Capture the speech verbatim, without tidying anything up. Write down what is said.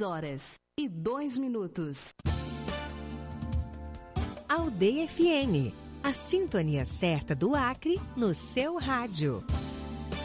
horas e dois minutos. Aldeia F M, a sintonia certa do Acre no seu rádio.